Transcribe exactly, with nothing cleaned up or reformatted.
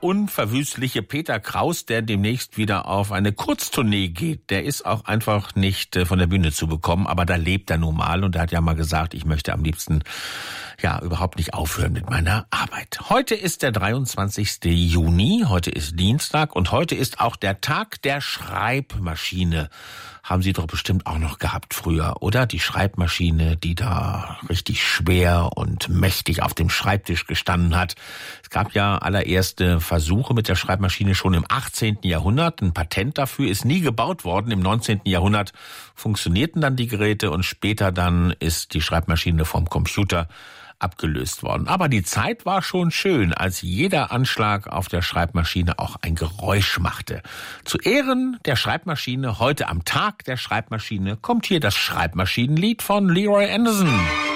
unverwüstliche Peter Kraus, der demnächst wieder auf eine Kurztournee geht. Der ist auch einfach nicht von der Bühne zu bekommen, aber da lebt er nun mal und er hat ja mal gesagt, ich möchte am liebsten ja überhaupt nicht aufhören mit meiner Arbeit. Heute ist der dreiundzwanzigste Juni, heute ist Dienstag und heute ist auch der Tag der Schreibmaschine. Haben Sie doch bestimmt auch noch gehabt früher, oder? Die Schreibmaschine, die da richtig schwer und mächtig auf dem Schreibtisch gestanden hat. Es gab ja allererste Versuche mit der Schreibmaschine schon im achtzehnten Jahrhundert. Ein Patent dafür ist nie gebaut worden. Im neunzehnten Jahrhundert funktionierten dann die Geräte und später dann ist die Schreibmaschine vom Computer abgelöst worden. Aber die Zeit war schon schön, als jeder Anschlag auf der Schreibmaschine auch ein Geräusch machte. Zu Ehren der Schreibmaschine, heute am Tag der Schreibmaschine, kommt hier das Schreibmaschinenlied von Leroy Anderson.